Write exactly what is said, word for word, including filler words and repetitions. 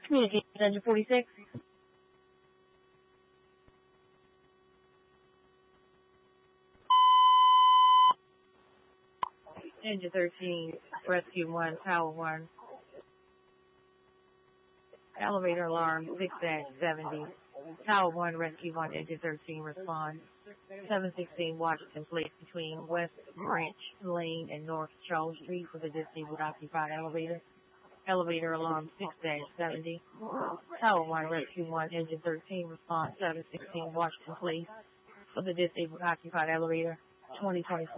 Communication Engine forty-six. Engine thirteen, Rescue one, Tower one. Elevator alarm six dash seventy. Tower one, Rescue one, Engine thirteen, respond. seven sixteen Washington Place between West Branch Lane and North Charles Street for the disabled occupied elevator. Elevator alarm six dash seventy. Tower one, Rescue one, Engine thirteen, response seven sixteen Washington Place for the disabled occupied elevator. twenty twenty-four